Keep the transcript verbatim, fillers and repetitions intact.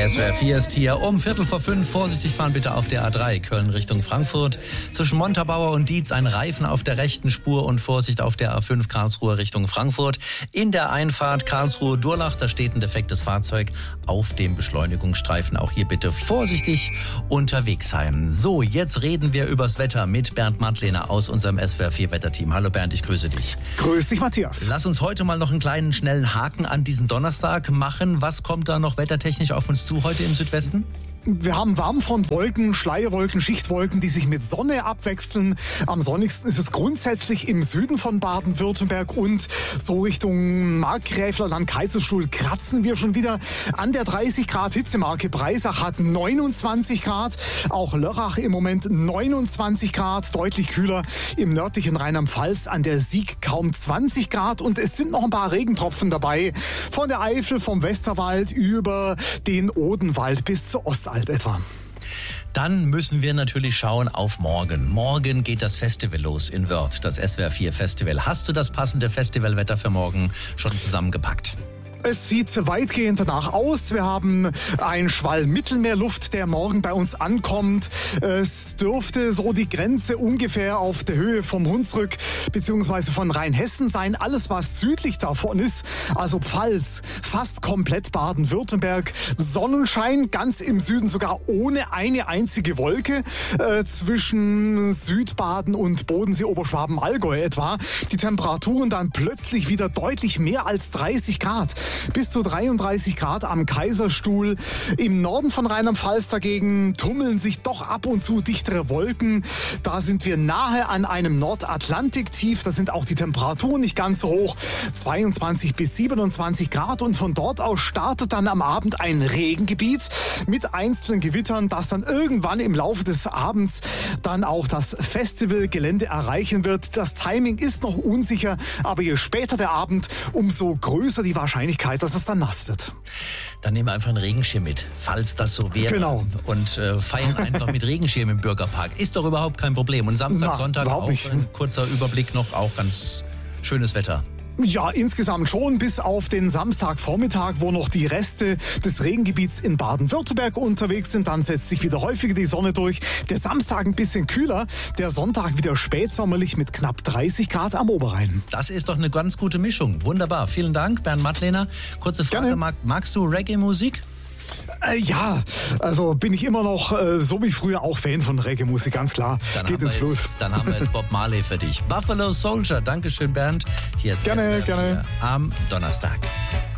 S W R vier ist hier um Viertel vor fünf. Vorsichtig fahren bitte auf der A drei, Köln Richtung Frankfurt. Zwischen Montabaur und Dietz ein Reifen auf der rechten Spur und Vorsicht auf der A fünf Karlsruhe Richtung Frankfurt. In der Einfahrt Karlsruhe-Durlach, da steht ein defektes Fahrzeug auf dem Beschleunigungsstreifen. Auch hier bitte vorsichtig unterwegs sein. So, jetzt reden wir übers Wetter mit Bernd Madlener aus unserem S W R vier Wetterteam. Hallo Bernd, ich grüße dich. Grüß dich, Matthias. Lass uns heute mal noch einen kleinen, schnellen Haken an diesen Donnerstag machen. Was kommt da noch wettertechnisch auf uns zu heute im Südwesten? Wir haben Warmfrontwolken, Schleierwolken, Schichtwolken, die sich mit Sonne abwechseln. Am sonnigsten ist es grundsätzlich im Süden von Baden-Württemberg und so Richtung Markgräflerland, Kaiserstuhl kratzen wir schon wieder an der dreißig Grad Hitzemarke. Breisach hat neunundzwanzig Grad, auch Lörrach im Moment neunundzwanzig Grad, deutlich kühler im nördlichen Rheinland-Pfalz, an der Sieg kaum zwanzig Grad und es sind noch ein paar Regentropfen dabei, von der Eifel, vom Westerwald über den Odenwald bis zur Ostalb etwa. Dann müssen wir natürlich schauen auf morgen. Morgen geht das Festival los in Wörth, das S W R vier Festival. Hast du das passende Festivalwetter für morgen schon zusammengepackt? Es sieht weitgehend danach aus. Wir haben einen Schwall Mittelmeerluft, der morgen bei uns ankommt. Es dürfte so die Grenze ungefähr auf der Höhe vom Hunsrück bzw. von Rheinhessen sein. Alles, was südlich davon ist, also Pfalz, fast komplett Baden-Württemberg. Sonnenschein, ganz im Süden sogar ohne eine einzige Wolke. Äh, zwischen Südbaden und Bodensee, Oberschwaben, Allgäu etwa. Die Temperaturen dann plötzlich wieder deutlich mehr als dreißig Grad. Bis zu dreiunddreißig Grad am Kaiserstuhl. Im Norden von Rheinland-Pfalz dagegen tummeln sich doch ab und zu dichtere Wolken. Da sind wir nahe an einem Nordatlantiktief. Da sind auch die Temperaturen nicht ganz so hoch. zweiundzwanzig bis siebenundzwanzig Grad. Und von dort aus startet dann am Abend ein Regengebiet mit einzelnen Gewittern, das dann irgendwann im Laufe des Abends dann auch das Festivalgelände erreichen wird. Das Timing ist noch unsicher, aber je später der Abend, umso größer die Wahrscheinlichkeit, dass es dann nass wird. Dann nehmen wir einfach einen Regenschirm mit, falls das so wäre. Genau. Und äh, feiern einfach mit Regenschirm im Bürgerpark. Ist doch überhaupt kein Problem. Und Samstag, Na, Sonntag auch nicht. ein kurzer Überblick noch, auch ganz schönes Wetter. Ja, insgesamt schon, bis auf den Samstagvormittag, wo noch die Reste des Regengebiets in Baden-Württemberg unterwegs sind. Dann setzt sich wieder häufiger die Sonne durch. Der Samstag ein bisschen kühler, der Sonntag wieder spätsommerlich mit knapp dreißig Grad am Oberrhein. Das ist doch eine ganz gute Mischung. Wunderbar. Vielen Dank, Bernd Madlener. Kurze Frage, mag, magst du Reggae-Musik? Äh, ja, also bin ich immer noch, äh, so wie früher, auch Fan von Reggae-Musik, ganz klar. Dann Geht ins Blut. Jetzt, dann haben wir jetzt Bob Marley für dich. Buffalo Soldier, Dankeschön Bernd. Hier ist Gerne, S W R vier gerne. am Donnerstag.